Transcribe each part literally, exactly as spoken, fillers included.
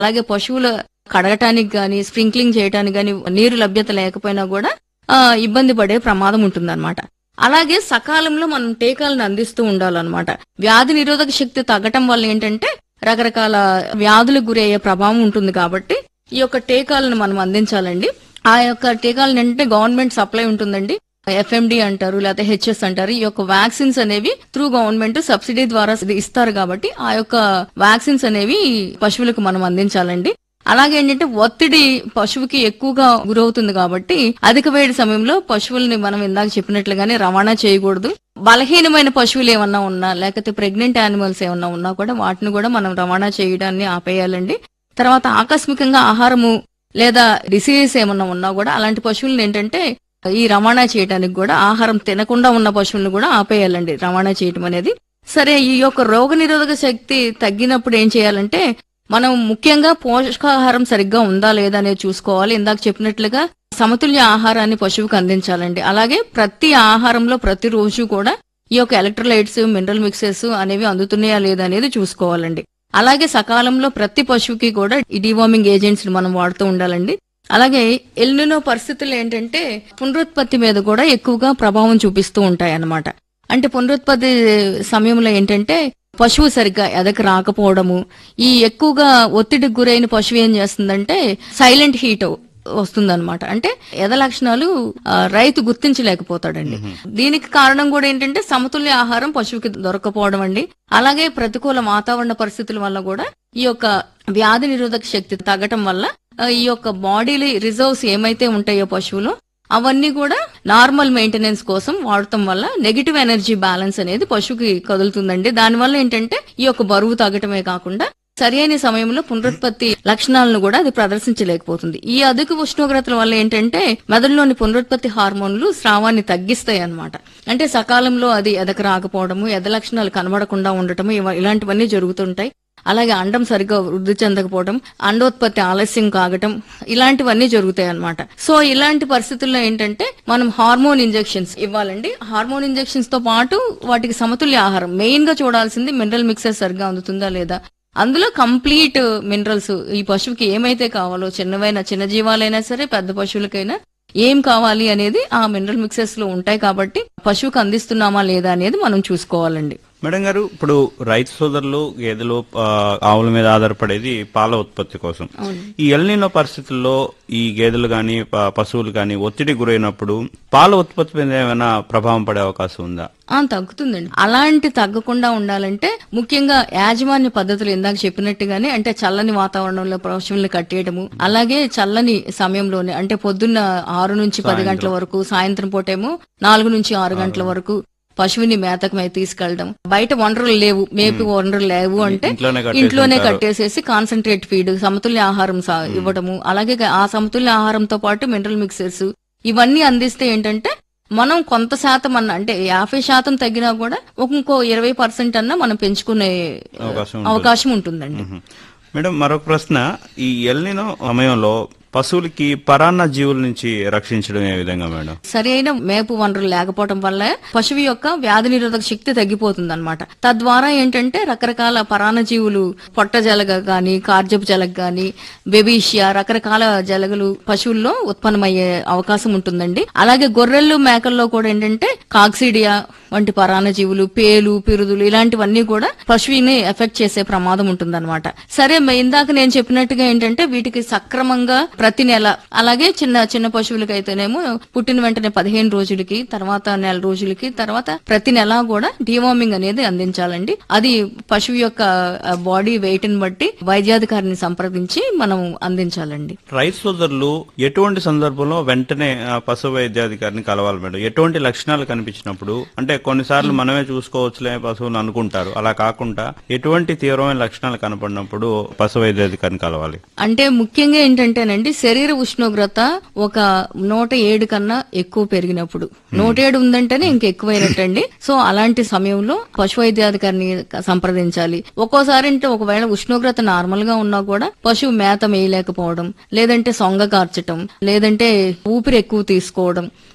అలాగే పశువుల కడగటానికి గాని స్ప్రింక్లింగ్ చేయడానికి గాని నీరు లభ్యత లేకపోయినా కూడా ఆ, ఇబ్బంది పడే ప్రమాదం ఉంటుందన్నమాట. అలాగే సకాలంలో మనం టీకాలను అందిస్తూ ఉండాలన్నమాట. వ్యాధి నిరోధక శక్తి తగ్గటం వల్ల ఏంటంటే రకరకాల వ్యాధులకు గురయ్యే ప్రభావం ఉంటుంది కాబట్టి ఈ యొక్క టీకాలను మనం అందించాలండి. ఆ యొక్క టీకాలను ఏంటంటే గవర్నమెంట్ సప్లై ఉంటుందండి. ఎఫ్ఎండి అంటారు, లేకపోతే హెచ్ఎస్ అంటారు. ఈ యొక్క వ్యాక్సిన్స్ అనేవి త్రూ గవర్నమెంట్ సబ్సిడీ ద్వారా ఇస్తారు కాబట్టి ఆ యొక్క వ్యాక్సిన్స్ అనేవి పశువులకు మనం అందించాలండి. అలాగే ఏంటంటే ఒత్తిడి పశువుకి ఎక్కువగా గురవుతుంది కాబట్టి అధిక వేడి సమయంలో పశువుల్ని మనం ఇందాక చెప్పినట్లుగానే రవాణా చేయకూడదు. బలహీనమైన పశువులు ఏమన్నా ఉన్నా లేకపోతే ప్రెగ్నెంట్ యానిమల్స్ ఏమన్నా ఉన్నా కూడా వాటిని కూడా మనం రవాణా చేయడాన్ని ఆపేయాలండి. తర్వాత ఆకస్మికంగా ఆహారము లేదా డిసీజెస్ ఏమన్నా ఉన్నా కూడా అలాంటి పశువులను ఏంటంటే ఈ రవాణా చేయడానికి కూడా ఆహారం తినకుండా ఉన్న పశువులను కూడా ఆపేయాలండి రవాణా చేయటం అనేది. సరే, ఈ యొక్క రోగ నిరోధక శక్తి తగ్గినప్పుడు ఏం చేయాలంటే మనం ముఖ్యంగా పోషకాహారం సరిగ్గా ఉందా లేదా అనేది చూసుకోవాలి. ఇందాక చెప్పినట్లుగా సమతుల్య ఆహారాన్ని పశువుకు అందించాలండి. అలాగే ప్రతి ఆహారంలో ప్రతిరోజు కూడా ఈ యొక్క ఎలక్ట్రోలైట్స్, మినరల్ మిక్సెస్ అనేవి అందుతున్నాయా లేదా అనేది చూసుకోవాలండి. అలాగే సకాలంలో ప్రతి పశువుకి కూడా ఈ డివార్మింగ్ ఏజెంట్స్ మనం వాడుతూ ఉండాలండి. అలాగే ఎల్నినో పరిస్థితులు ఏంటంటే పునరుత్పత్తి మీద కూడా ఎక్కువగా ప్రభావం చూపిస్తూ ఉంటాయి అన్నమాట. అంటే పునరుత్పత్తి సమయంలో ఏంటంటే పశువు సరిగ్గా ఎదకు రాకపోవడము, ఈ ఎక్కువగా ఒత్తిడికి గురైన పశువు ఏం చేస్తుందంటే సైలెంట్ హీట్ వస్తుందన్నమాట. అంటే ఎద లక్షణాలు ఆ, రైతు గుర్తించలేకపోతాడండి. దీనికి కారణం కూడా ఏంటంటే సమతుల్య ఆహారం పశువుకి దొరకపోవడం అండి. అలాగే ప్రతికూల వాతావరణ పరిస్థితుల వల్ల కూడా ఈ యొక్క వ్యాధి నిరోధక శక్తి తగ్గటం వల్ల ఆ, ఈ యొక్క బాడీలో రిజర్వ్స్ ఏమైతే ఉంటాయో పశువులో అవన్నీ కూడా నార్మల్ మెయింటెనెన్స్ కోసం వాడటం వల్ల నెగిటివ్ ఎనర్జీ బ్యాలెన్స్ అనేది పశువుకి కదులుతుందండి. దానివల్ల ఏంటంటే ఈ యొక్క బరువు తగ్గటమే కాకుండా సరైన సమయంలో పునరుత్పత్తి లక్షణాలను కూడా అది ప్రదర్శించలేకపోతుంది. ఈ అధిక ఉష్ణోగ్రతల వల్ల ఏంటంటే మెదడులోని పునరుత్పత్తి హార్మోన్లు స్రావాన్ని తగ్గిస్తాయి అన్నమాట. అంటే సకాలంలో అది ఎదక రాకపోవడము, ఎద లక్షణాలు కనబడకుండా ఉండటము ఇవ- ఇలాంటివన్నీ జరుగుతుంటాయి. అలాగే అండం సరిగ్గా వృద్ధి చెందకపోవడం, అండోత్పత్తి ఆలస్యం కాగటం ఇలాంటివన్నీ జరుగుతాయి అన్నమాట. సో ఇలాంటి పరిస్థితుల్లో ఏంటంటే మనం హార్మోన్ ఇంజెక్షన్స్ ఇవ్వాలండి. హార్మోన్ ఇంజెక్షన్స్ తో పాటు వాటికి సమతుల్య ఆహారం, మెయిన్ గా చూడాల్సింది మినరల్ మిక్సర్ సరిగ్గా అందుతుందా లేదా. అందులో కంప్లీట్ మినరల్స్ ఈ పశువుకి ఏమైతే కావాలో, చిన్నవైనా చిన్న జీవాలైనా సరే పెద్ద పశువులకైనా ఏం కావాలి అనేది ఆ మినరల్ మిక్సర్స్ లో ఉంటాయి కాబట్టి పశువుకి అందిస్తున్నామా లేదా అనేది మనం చూసుకోవాలండి. మేడం గారు, ఇప్పుడు రైతు సోదరులు గేదెలు ఆ, ఆవుల మీద ఆధారపడేది పాల ఉత్పత్తి కోసం. ఈ ఎల్నినో పరిస్థితుల్లో ఈ గేదెలు గాని ప- పశువులు గాని ఒత్తిడి గురైనప్పుడు పాల ఉత్పత్తి మీద ఏమైనా ప్రభావం పడే అవకాశం ఉందా? ఆ తగ్గుతుందండి. అలాంటి తగ్గకుండా ఉండాలంటే ముఖ్యంగా యాజమాన్య పద్ధతులు ఇందాక చెప్పినట్టుగానే అంటే చల్లని వాతావరణంలో పశువుల్ని కట్టేయడము, అలాగే చల్లని సమయంలోనే అంటే పొద్దున్న ఆరు నుంచి పది గంటల వరకు, సాయంత్రం పూటేమో నాలుగు నుంచి ఆరు గంటల వరకు పశువుని మేతకు మీద తీసుకెళ్లడం. బయట వనరులు లేవు, మేపి వనరులు లేవు అంటే ఇంట్లోనే కట్టేసి ఇంట్లోనే ఉంటారు. కట్టేసేసి కాన్సన్ట్రేట్ ఫీడ్, సమతుల్య ఆహారం సా- ఇవ్వడము, అలాగే ఆ సమతుల్య ఆహారంతో పాటు మినరల్ మిక్సర్స్ ఇవన్నీ అందిస్తే ఏంటంటే మనం కొంత శాతం అన్న అంటే యాభై శాతం తగ్గినా కూడా ఒక ఇంకో ఇరవై పర్సెంట్ అన్నా మనం పెంచుకునే అవకాశం ఉంటుంది. అవకాశం ఉంటుందండి. మ్మ్. మేడం, మరొక ప్రశ్న. ఈ ఎల్నినో సమయంలో పశువులకి పరాన్న జీవుల నుంచి రక్షించడం ఏ విధంగా మేడం? సరైన మేపు వనరులు లేకపోవడం వల్ల పశువు యొక్క వ్యాధి నిరోధక శక్తి తగ్గిపోతుంది అనమాట. తద్వారా ఏంటంటే రకరకాల పరాన్నజీవులు పొట్ట జలగ గాని, కార్జపు జలగ గాని, బెబీషియా రకరకాల జలగలు పశువుల్లో ఉత్పన్నమయ్యే అవకాశం ఉంటుందండి. అలాగే గొర్రెలు, మేకల్లో కూడా ఏంటంటే కాక్సిడియా వంటి పరాన్నజీవులు, పేలు, పిరుదులు ఇలాంటివన్నీ కూడా పశువుని ఎఫెక్ట్ చేసే ప్రమాదం ఉంటుందన్నమాట. సరే, మ- ఇందాక నేను చెప్పినట్టుగా ఏంటంటే వీటికి సక్రమంగా ప్రతి నెల, అలాగే చిన్న చిన్న పశువులకైతేనేమో పుట్టిన వెంటనే పదిహేను రోజులకి, తర్వాత నెల రోజులకి, తర్వాత ప్రతి నెల కూడా డివార్మింగ్ అనేది అందించాలండి. అది పశువు యొక్క బాడీ వెయిట్ ని బట్టి వైద్యాధికారిని సంప్రదించి మనం అందించాలండి. రైతు సోదరులు ఎటువంటి సందర్భంలో వెంటనే ఆ, పశు వైద్యాధికారిని కలవాలి మేడం? ఎటువంటి లక్షణాలు కనిపించినప్పుడు? అంటే కొన్నిసార్లు మనమే చూసుకోవచ్చులే పశువులు అనుకుంటారు, అలా కాకుండా ఎటువంటి తీవ్రమైన లక్షణాలు కనపడినప్పుడు పశు వైద్యాధికారిని కలవాలి? అంటే ముఖ్యంగా ఏంటంటేనండి శరీర ఉష్ణోగ్రత ఒక నూట ఏడు కన్నా ఎక్కువ పెరిగినప్పుడు, నూట ఏడు ఉందంటేనే ఇంకెక్కువైనట్టండి. సో అలాంటి సమయంలో పశు వైద్యాధికారిని సంప్రదించాలి. ఒక్కోసారి అంటే ఒకవేళ ఉష్ణోగ్రత నార్మల్ గా ఉన్నా కూడా పశువు మేత మేయలేకపోవడం, లేదంటే సొంగ కార్చటం, లేదంటే ఊపిరి ఎక్కువ తీసుకోవడం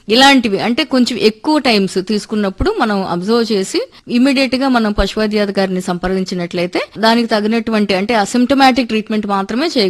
ఇలాంటివి అంటే కొంచెం ఎక్కువ టైమ్స్ తీసుకున్నప్పుడు మనం అబ్జర్వ్ చేసి ఇమీడియట్ గా మనం పశువైద్యాధికారిని సంప్రదించినట్లయితే దానికి తగినటువంటి అంటే అసిమ్టమాటిక్ ట్రీట్మెంట్ మాత్రమే చేయ